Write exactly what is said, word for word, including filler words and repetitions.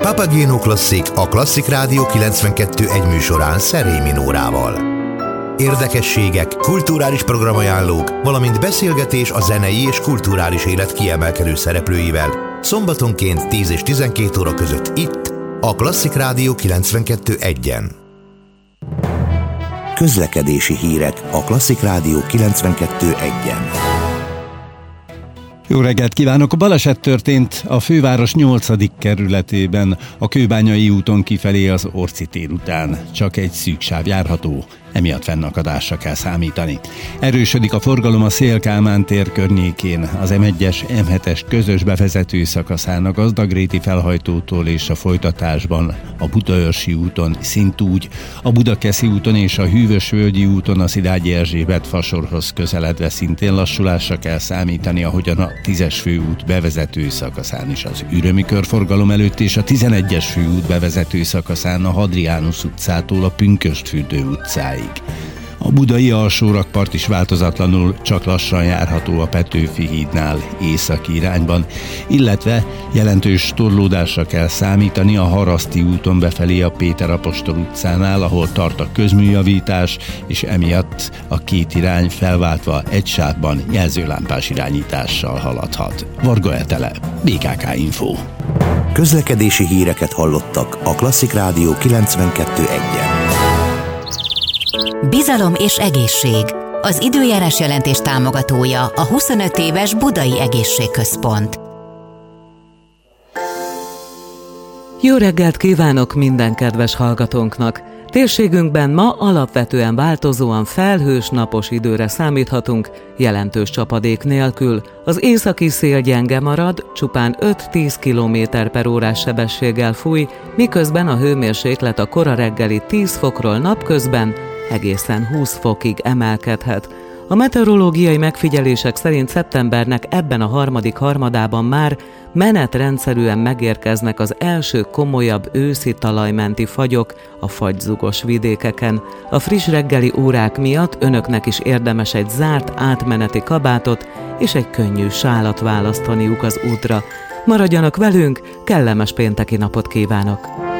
Papageno Klasszik, a Klasszik Rádió kilencvenkettő egy műsorán Szerémi Nórával. Érdekességek, kulturális programajánlók, valamint beszélgetés a zenei és kulturális élet kiemelkedő szereplőivel szombatonként tíz és tizenkét óra között itt, a Klasszik Rádió kilencvenkettő egyen. Közlekedési hírek a Klasszik Rádió kilencvenkettő egyen. Jó reggelt kívánok! A baleset történt a főváros nyolcadik kerületében, a Kőbányai úton kifelé az Orci tér után. Csak egy szűk sáv járható, emiatt fennakadásra kell számítani. Erősödik a forgalom a Széll-Kálmán tér környékén, az em egyes em hetes közös bevezető szakaszán a Gazdagréti felhajtótól és a folytatásban a Budaörsi úton szintúgy, a Budakeszi úton és a Hűvösvölgyi úton a Szilágyi Erzsébet fasorhoz közeledve szintén lassulásra kell számítani, ahogyan a tízes főút bevezető szakaszán is az Ürömi körforgalom előtt és a tizenegyes főút bevezető szakaszán a Hadriánus utcától a Pünkösdfürdő utcáig. A budai alsórakpart is változatlanul csak lassan járható a Petőfi hídnál északi irányban, illetve jelentős torlódásra kell számítani a Haraszti úton befelé a Péter Apostol utcánál, ahol tart a közműjavítás, és emiatt a két irány felváltva egy sávban jelzőlámpás irányítással haladhat. Varga Etele, bé ká ká Info. Közlekedési híreket hallottak a Klasszik Rádió kilencvenkettő egyen. Bizalom és egészség. Az időjárás jelentés támogatója a huszonöt éves Budai Egészségközpont. Jó reggelt kívánok minden kedves hallgatónknak! Térségünkben ma alapvetően változóan felhős, napos időre számíthatunk, jelentős csapadék nélkül. Az északi szél gyenge marad, csupán öt-tíz kilométer per órás sebességgel fúj, miközben a hőmérséklet a kora reggeli tíz fokról napközben egészen húsz fokig emelkedhet. A meteorológiai megfigyelések szerint szeptembernek ebben a harmadik harmadában már menetrendszerűen megérkeznek az első komolyabb őszi talajmenti fagyok a fagyzugos vidékeken. A friss reggeli órák miatt önöknek is érdemes egy zárt átmeneti kabátot és egy könnyű sálat választaniuk az útra. Maradjanak velünk, kellemes pénteki napot kívánok!